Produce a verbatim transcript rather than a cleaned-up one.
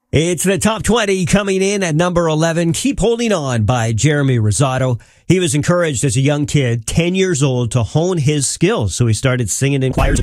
It's the top twenty coming in at number eleven. Keep Holding On by Jeremy Rosado. He was encouraged as a young kid, ten years old, to hone his skills. So he started singing in choirs.